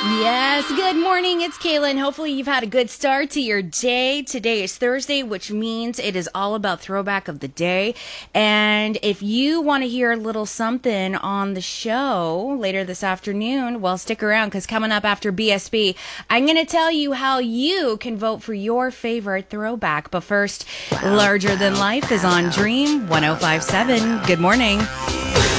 Yes, good morning. It's Kaylin. Hopefully you've had a good start to your day. Today is Thursday, which means it is all about throwback of the day. And if you want to hear a little something on the show later this afternoon, well, stick around because coming up after BSB, I'm going to tell you how you can vote for your favorite throwback. But first, Larger Than Life is on Dream 105.7. Good morning.